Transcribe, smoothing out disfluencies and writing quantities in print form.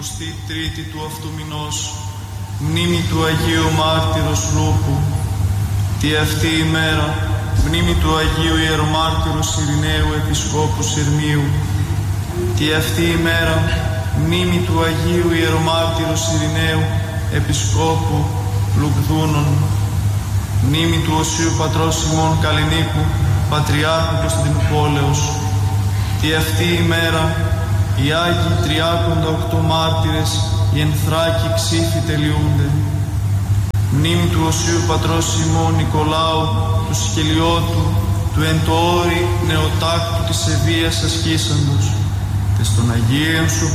Στη τρίτη του αυτού μηνός, μνήμη του Αγίου Μάρτυρος Λούκου. Τη αυτή ημέρα, μνήμη του Αγίου Ιερομάρτυρου Ειρηναίου Επισκόπου Σερμίου. Τη αυτή ημέρα, μνήμη του Αγίου Ιερομάρτυρου Ειρηναίου Επισκόπου Λουκδούνων. Μνήμη του Οσίου Πατρός Σιμών Καλλινίκου, Πατριάρχου Κωνσταντινουπόλεως. Τη αυτή ημέρα, οι Άγιοι 38 μάρτυρες, οι ενθράκοι ξύφοι τελειούνται. Μνήμη του Οσίου Πατρός Σιμών Νικολάου, του Σκελιώτου, του εν το όρη νεοτάκτου της Ευβίας ασκήσαντος, τες των Αγίων σου